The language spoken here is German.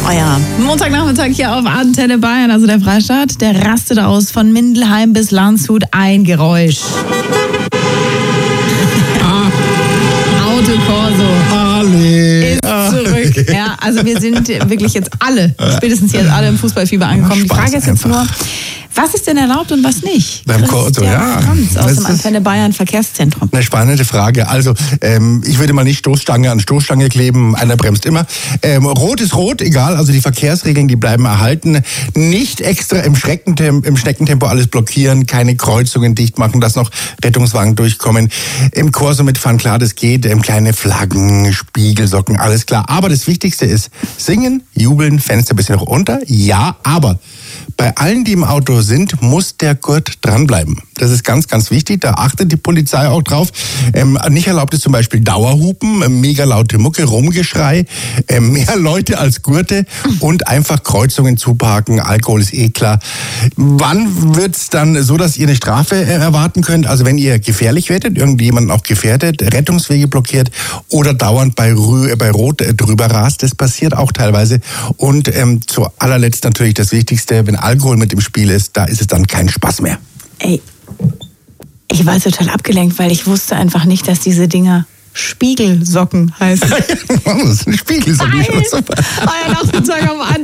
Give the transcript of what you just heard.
Euer Montagnachmittag hier auf Antenne Bayern, also der Freistaat, der rastet aus von Mindelheim bis Landshut. Ein Geräusch. Autokorso. Alle. Ist zurück. Ja, also wir sind wirklich jetzt alle, spätestens jetzt alle im Fußballfieber angekommen. Die Frage ist jetzt nur, was ist denn erlaubt und was nicht? Beim Korso, ja. Franz aus dem Antenne Bayern Verkehrszentrum. Eine spannende Frage. Also, ich würde mal nicht Stoßstange an Stoßstange kleben. Einer bremst immer. Rot ist rot, egal. Also die Verkehrsregeln, die bleiben erhalten. Nicht extra im Schneckentempo alles blockieren, keine Kreuzungen dicht machen, dass noch Rettungswagen durchkommen. Im Korso mitfahren, klar, das geht. Kleine Flaggen, Spiegelsocken, alles klar. Aber das Wichtigste ist singen, jubeln, Fenster ein bisschen runter. Ja, aber bei allen, die im Auto sind, muss der Gurt dranbleiben. Das ist ganz, ganz wichtig. Da achtet die Polizei auch drauf. Nicht erlaubt ist zum Beispiel Dauerhupen, mega laute Mucke, Rumgeschrei, mehr Leute als Gurte und einfach Kreuzungen zuparken. Alkohol ist eh klar. Wann wird's dann so, dass ihr eine Strafe erwarten könnt? Also wenn ihr gefährlich werdet, irgendjemanden auch gefährdet, Rettungswege blockiert oder dauernd bei Rot drüber rast, das passiert auch teilweise. Und zu allerletzt natürlich das Wichtigste, wenn Alkohol mit im Spiel ist, da ist es dann kein Spaß mehr. Ey, ich war total abgelenkt, weil ich wusste einfach nicht, dass diese Dinger Spiegelsocken heißen. Das ist eine Spiegelsocken. Euer Nachmittag auf